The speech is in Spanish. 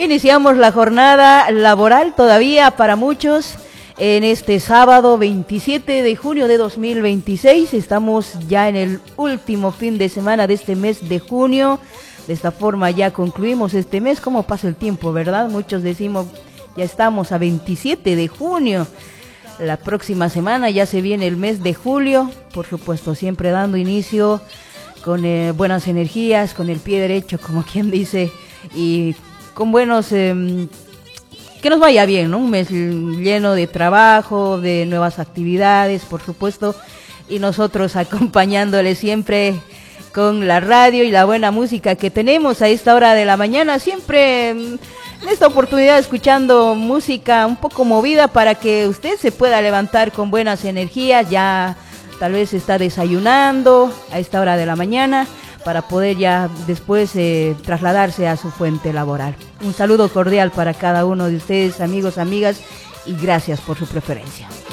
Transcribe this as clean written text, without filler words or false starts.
Iniciamos la jornada laboral todavía para muchos en este sábado 27 de junio de 2026. Estamos ya en el último fin de semana de este mes de junio. De esta forma ya concluimos este mes. ¿Cómo pasa el tiempo, verdad? Muchos decimos, ya estamos a 27 de junio. La próxima semana ya se viene el mes de julio. Por supuesto, siempre dando inicio con buenas energías, con el pie derecho, como quien dice, y con buenos... que nos vaya bien, ¿no? Un mes lleno de trabajo, de nuevas actividades, por supuesto, y nosotros acompañándole siempre con la radio y la buena música que tenemos a esta hora de la mañana, siempre en esta oportunidad escuchando música un poco movida para que usted se pueda levantar con buenas energías. Ya tal vez está desayunando a esta hora de la mañana, para poder ya después trasladarse a su fuente laboral. Un saludo cordial para cada uno de ustedes, amigos, amigas, y gracias por su preferencia.